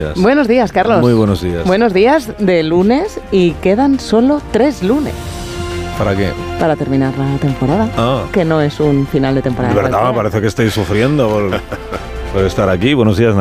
Buenos días, Carlos. Muy buenos días. Buenos días de lunes y quedan solo 3 lunes. ¿Para qué? Para terminar la temporada, que no es un final de temporada. De verdad, parece que estáis sufriendo por estar aquí. Buenos días,